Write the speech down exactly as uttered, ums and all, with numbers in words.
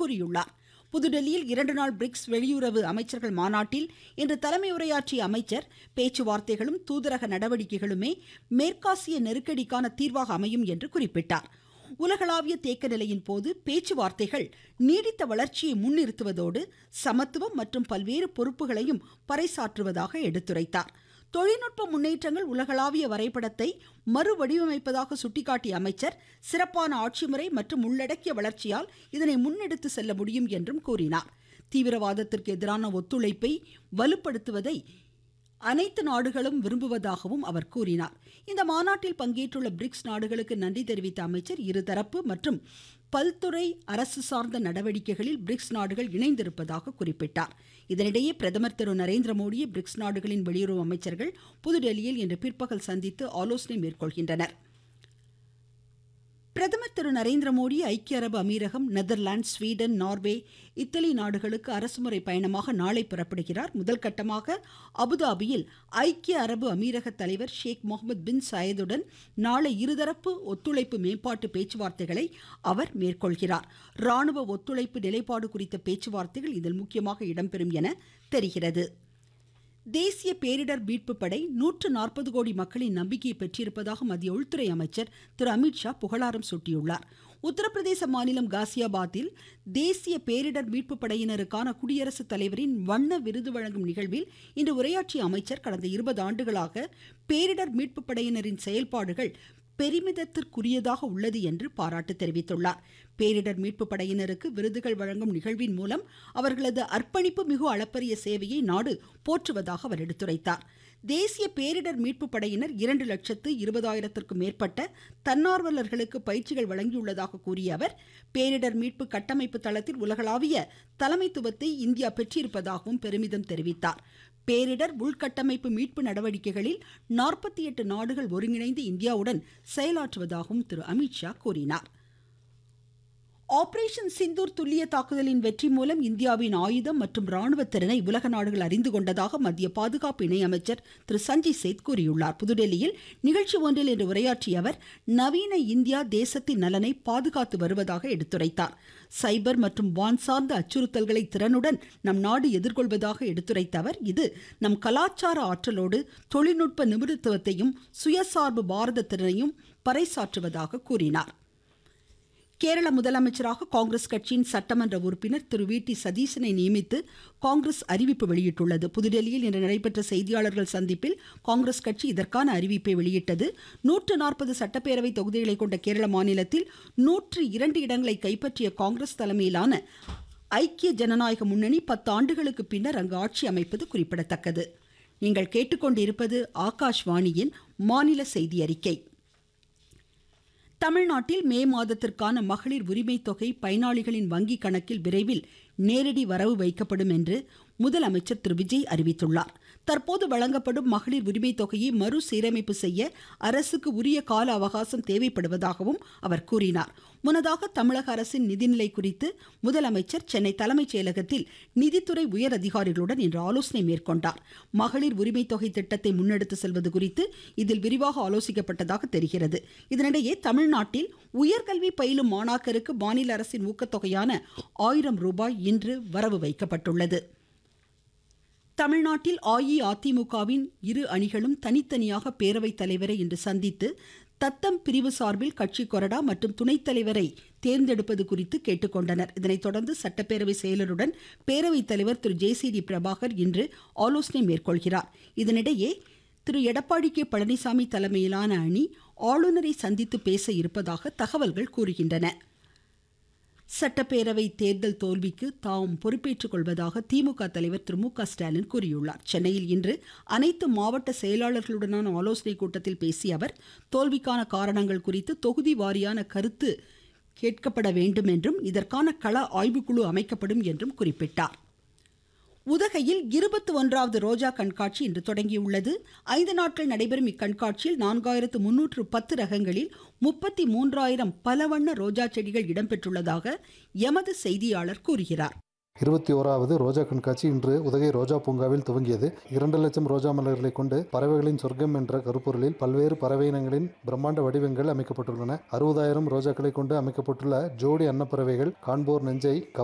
கூறியுள்ளார். புதுடெல்லியில் இரண்டு நாள் பிரிக்ஸ் வெளியுறவு அமைச்சர்கள் மாநாட்டில் இன்று தலைமை உரையாற்றிய அமைச்சர், பேச்சுவார்த்தைகளும் தூதரக நடவடிக்கைகளுமே மேற்காசிய நெருக்கடிக்கான தீர்வாக அமையும் என்று குறிப்பிட்டார். உலகளாவிய தேக்க நிலையின் போது பேச்சுவார்த்தைகள் நீடித்த வளர்ச்சியை முன்னிறுத்துவதோடு சமத்துவம் மற்றும் பல்வேறு பொறுப்புகளையும் பறைசாற்றுவதாக எடுத்துரைத்தார். தொழில்நுட்ப முன்னேற்றங்கள் உலகளாவிய வரைபடத்தை மறுவடிவமைப்பதாக சுட்டிக்காட்டிய அமைச்சர், சிறப்பான ஆட்சிமுறை மற்றும் உள்ளடக்கிய வளர்ச்சியால் இதனை முன்னெடுத்து செல்ல முடியும் என்றும் கூறினார். தீவிரவாதத்திற்கு எதிரான ஒத்துழைப்பை வலுப்படுத்துவதை அனைத்து நாடுகளும் விரும்புவதாகவும் அவர் கூறினார். இந்த மாநாட்டில் பங்கேற்றுள்ள பிரிக்ஸ் நாடுகளுக்கு நன்றி தெரிவித்த அமைச்சர், இருதரப்பு மற்றும் பல்துறை அரசு சார்ந்த நடவடிக்கைகளில் பிரிக்ஸ் நாடுகள் இணைந்திருப்பதாக குறிப்பிட்டார். இதனிடையே பிரதமர் திரு நரேந்திர மோடியை பிரிக்ஸ் நாடுகளின் வெளியுறவு அமைச்சர்கள் புதுடெல்லியில் இன்று பிற்பகல் சந்தித்து ஆலோசனை மேற்கொள்கின்றனர். பிரதமர் திரு நரேந்திர மோடி ஐக்கிய அரபு அமீரகம், நெதர்லாந்து, ஸ்வீடன், நார்வே, இத்தாலி நாடுகளுக்கு அரசுமுறை பயணமாக நாளை புறப்படுகிறார். முதல் கட்டமாக அபுதாபியில் ஐக்கிய அரபு அமீரக தலைவர் ஷேக் முகமது பின் சயதுடன் நாளை இருதரப்பு ஒத்துழைப்பு மேம்பாட்டு பேச்சுவார்த்தைகளை அவர் மேற்கொள்கிறார். ராணுவ ஒத்துழைப்பு நிலைப்பாடு குறித்த பேச்சுவார்த்தைகள் இதில் முக்கியமாக இடம்பெறும் என தெரிகிறது. தேசிய பேரிடர் மீட்பு படை நூற்று நாற்பது கோடி மக்களின் நம்பிக்கையை பெற்றிருப்பதாக மத்திய உள்துறை அமைச்சர் திரு அமித்ஷா புகழாரம் சூட்டியுள்ளார். உத்தரப்பிரதேச மாநிலம் காசியாபாத்தில் தேசிய பேரிடர் மீட்பு படையினருக்கான குடியரசுத் தலைவரின் வண்ண விருது வழங்கும் நிகழ்வில் இன்று உரையாற்றிய அமைச்சர், கடந்த இருபது ஆண்டுகளாக பேரிடர் மீட்பு படையினரின் செயல்பாடுகள் பெருமிதத்திற்குரியதாக உள்ளது என்று பாராட்டு தெரிவித்துள்ளார். பேரிடர் மீட்பு படையினருக்கு விருதுகள் வழங்கும் நிகழ்வின் மூலம் அவர்களது அர்ப்பணிப்பு மிகு அளப்பரிய சேவையை நாடு போற்றுவதாக அவர் எடுத்துரைத்தார். தேசிய பேரிடர் மீட்பு படையினர் இரண்டு லட்சத்து இருபதாயிரத்திற்கும் மேற்பட்ட தன்னார்வலர்களுக்கு பயிற்சிகள் வழங்கியுள்ளதாக கூறிய அவர், பேரிடர் மீட்பு கட்டமைப்பு தளத்தில் உலகளாவிய தலைமைத்துவத்தை இந்தியா பெற்றிருப்பதாகவும் பெருமிதம் தெரிவித்தார். பேரிடர் உள்கட்டமைப்பு மீட்பு நடவடிக்கைகளில் நாற்பத்தி எட்டு நாடுகள் ஒருங்கிணைந்து இந்தியாவுடன் செயலாற்றுவதாகவும் திரு அமித்ஷா கூறினார். ஆபரேஷன் சிந்தூர் துல்லிய தாக்குதலின் வெற்றி மூலம் இந்தியாவின் ஆயுதம் மற்றும் ராணுவ திறனை உலக நாடுகள் அறிந்து கொண்டதாக மத்திய பாதுகாப்பு இணையமைச்சர் திரு சஞ்சய் சேத் கூறியுள்ளார். புதுடெல்லியில் நிகழ்ச்சி ஒன்றில் இன்று உரையாற்றிய அவர், நவீன இந்தியா தேசத்தின் நலனை பாதுகாத்து வருவதாக எடுத்துரைத்தார். சைபர் மற்றும் வான் சார்ந்த அச்சுறுத்தல்களை திறனுடன் நம் நாடு எதிர்கொள்வதாக எடுத்துரைத்த அவர், இது நம் கலாச்சார ஆற்றலோடு தொழில்நுட்ப நிபுணத்துவத்தையும் சுயசார்பு பாரத திறனையும் பறைசாற்றுவதாக கூறினார். கேரள முதலமைச்சராக காங்கிரஸ் கட்சியின் சட்டமன்ற உறுப்பினர் திரு வி டி சதீசனை நியமித்து காங்கிரஸ் அறிவிப்பு வெளியிட்டுள்ளது. புதுடெல்லியில் இன்று நடைபெற்ற செய்தியாளர்கள் சந்திப்பில் காங்கிரஸ் கட்சி இதற்கான அறிவிப்பை வெளியிட்டது. நூற்று நாற்பது சட்டப்பேரவை தொகுதிகளை கொண்ட கேரள மாநிலத்தில் நூற்று இரண்டு இடங்களை கைப்பற்றிய காங்கிரஸ் தலைமையிலான ஐக்கிய ஜனநாயக முன்னணி பத்து ஆண்டுகளுக்கு பின்னர் அங்கு ஆட்சி அமைப்பது குறிப்பிடத்தக்கது. நீங்கள் கேட்டுக்கொண்டிருப்பது ஆகாஷ்வாணியின் மாநில செய்தி அறிக்கை. தமிழ்நாட்டில் மே மாதத்திற்கான மகளிர் உரிமை தொகை பயனாளிகளின் வங்கி கணக்கில் விரைவில் நேரடி வரவு வைக்கப்படும் என்று முதலமைச்சர் திரு விஜய் அறிவித்துள்ளார். தற்போது வழங்கப்படும் மகளிர் உரிமை தொகையை மறுசீரமைப்பு செய்ய அரசுக்கு உரிய கால அவகாசம் தேவைப்படுவதாகவும் அவர் கூறினார். முன்னதாக தமிழக அரசின் நிதிநிலை குறித்து முதலமைச்சர் சென்னை தலைமைச் செயலகத்தில் நிதித்துறை உயர் அதிகாரிகளுடன் இன்று ஆலோசனை மேற்கொண்டார். மகளிர் உரிமை தொகை திட்டத்தை முன்னெடுத்து செல்வது குறித்து இதில் விரிவாக ஆலோசிக்கப்பட்டதாக தெரிகிறது. இதனிடையே தமிழ்நாட்டில் உயர்கல்வி பயிலும் மாணாக்கருக்கு மாநில அரசின் ஊக்கத்தொகையான ஆயிரம் ரூபாய் இன்று வரவு வைக்கப்பட்டுள்ளது. தமிழ்நாட்டில் அஇஅதிமுகவின் இரு அணிகளும் தனித்தனியாக பேரவைத் தலைவரை இன்று சந்தித்து தத்தம் பிரிவு சார்பில் கட்சி கொறடா மற்றும் துணைத் தலைவரை தேர்ந்தெடுப்பது குறித்து கேட்டுக்கொண்டனர். இதனைத் தொடர்ந்து சட்டப்பேரவை செயலருடன் பேரவைத் தலைவர் திரு ஜே சி டி பிரபாகர் இன்று ஆலோசனை மேற்கொள்கிறார். இதனிடையே திரு எடப்பாடி கே பழனிசாமி தலைமையிலான அணி ஆளுநரை சந்தித்து பேச இருப்பதாக தகவல்கள் கூறுகின்றன. சட்டப்பேரவை தேர்தல் தோல்விக்கு தாம் பொறுப்பேற்றுக் கொள்வதாக திமுக தலைவர் திரு மு க ஸ்டாலின் கூறியுள்ளார். சென்னையில் இன்று அனைத்து மாவட்ட செயலாளர்களுடனான ஆலோசனை கூட்டத்தில் பேசிய அவர், தோல்விக்கான காரணங்கள் குறித்து தொகுதி வாரியான கருத்து கேட்கப்பட வேண்டும் என்றும் இதற்கான கள ஆய்வுக்குழு அமைக்கப்படும் என்றும் குறிப்பிட்டார். உதகையில் இருபத்தி ஒன்றாவது ரோஜா கண்காட்சி இன்று தொடங்கியுள்ளது. ஐந்து நாட்கள் நடைபெறும் இக்கண்காட்சியில் நான்காயிரத்து முன்னூற்று பத்து ரகங்களில் முப்பத்தி மூன்றாயிரம் பலவண்ண ரோஜா செடிகள் இடம்பெற்றுள்ளதாக எமது செய்தியாளர் கூறுகிறார். இருபத்தி ஓராவது ரோஜா கண்காட்சி இன்று உதகை ரோஜா பூங்காவில் துவங்கியது. இரண்டு லட்சம் ரோஜா மலர்களை கொண்டு பறவைகளின் சொர்க்கம் என்ற கருப்பொருளில் பல்வேறு பறவை இனங்களின் பிரம்மாண்ட வடிவங்கள் அமைக்கப்பட்டுள்ளன. அறுபதாயிரம் ரோஜாக்களை கொண்டு அமைக்கப்பட்டுள்ள ஜோடி அன்னப்பறவைகள் காண்போர் நெஞ்சை